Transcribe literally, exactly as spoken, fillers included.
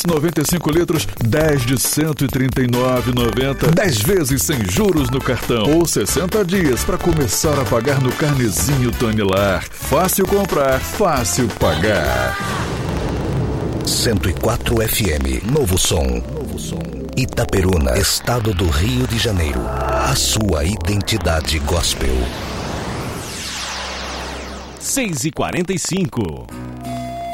noventa e cinco litros, dez de cento e trinta e nove reais e noventa centavos. dez vezes sem juros no cartão. Ou sessenta dias para começar a pagar no carnezinho Tonilar. Fácil comprar, fácil pagar. cento e quatro F M, Novo Som. Novo Som. Itaperuna, estado do Rio de Janeiro. A sua identidade gospel. seis e quarenta e cinco.